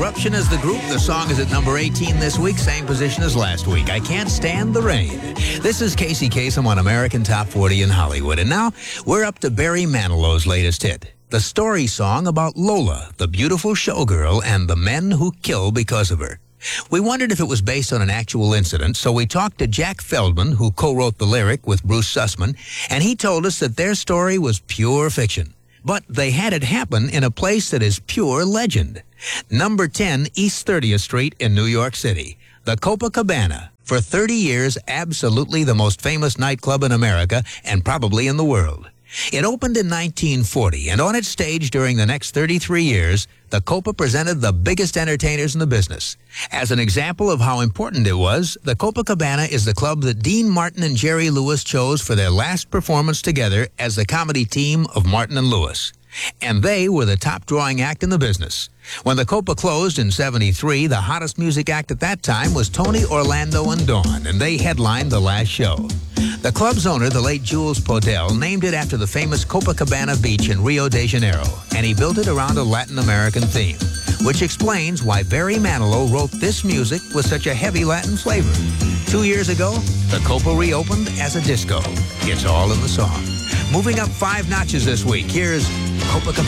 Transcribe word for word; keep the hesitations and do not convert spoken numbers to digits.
Eruption is the group. The song is at number eighteen this week, same position as last week. I Can't Stand the Rain. This is Casey Kasem on American Top forty in Hollywood. And now we're up to Barry Manilow's latest hit, the story song about Lola, the beautiful showgirl, and the men who kill because of her. We wondered if it was based on an actual incident, so we talked to Jack Feldman, who co-wrote the lyric with Bruce Sussman, and he told us that their story was pure fiction. But they had it happen in a place that is pure legend. Number ten East thirtieth Street in New York City, the Copacabana. For thirty years, absolutely the most famous nightclub in America and probably in the world. It opened in nineteen forty, and on its stage during the next thirty-three years, the Copa presented the biggest entertainers in the business. As an example of how important it was, the Copacabana is the club that Dean Martin and Jerry Lewis chose for their last performance together as the comedy team of Martin and Lewis. And they were the top drawing act in the business. When the Copa closed in seventy-three, the hottest music act at that time was Tony Orlando and Dawn, and they headlined the last show. The club's owner, the late Jules Podell, named it after the famous Copacabana beach in Rio de Janeiro, and he built it around a Latin American theme, which explains why Barry Manilow wrote this music with such a heavy Latin flavor. Two years ago, the Copa reopened as a disco. It's all in the song. Moving up five notches this week, here's Copacabana.